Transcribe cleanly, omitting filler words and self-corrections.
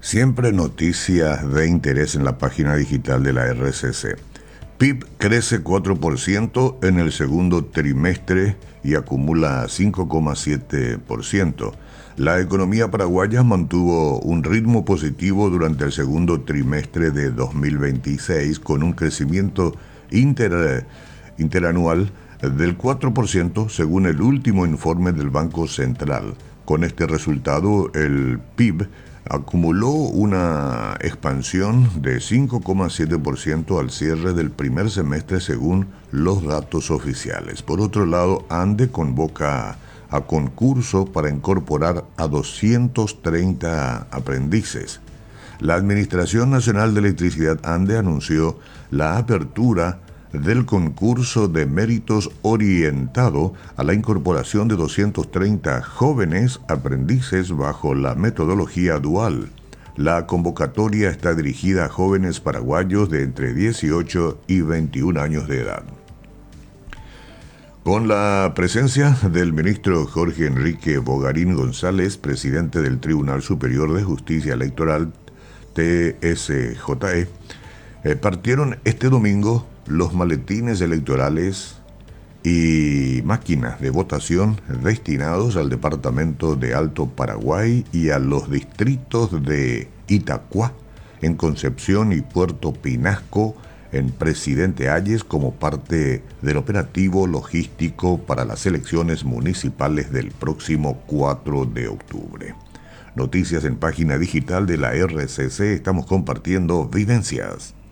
Siempre noticias de interés en la página digital de la RCC. PIB crece 4% en el segundo trimestre y acumula 5,7%. La economía paraguaya mantuvo un ritmo positivo durante el segundo trimestre de 2026 con un crecimiento interanual del 4% según el último informe del Banco Central. Con este resultado, el PIB acumuló una expansión de 5,7% al cierre del primer semestre según los datos oficiales. Por otro lado, ANDE convoca a concurso para incorporar a 230 aprendices. La Administración Nacional de Electricidad ANDE anunció la apertura del concurso de méritos orientado a la incorporación de 230 jóvenes aprendices bajo la metodología dual. La convocatoria está dirigida a jóvenes paraguayos de entre 18 y 21 años de edad. Con la presencia del ministro Jorge Enrique Bogarín González, presidente del Tribunal Superior de Justicia Electoral, TSJE, partieron este domingo los maletines electorales y máquinas de votación destinados al departamento de Alto Paraguay y a los distritos de Itacuá, en Concepción, y Puerto Pinasco, en Presidente Hayes, como parte del operativo logístico para las elecciones municipales del próximo 4 de octubre. Noticias en página digital de la RCC, estamos compartiendo vivencias.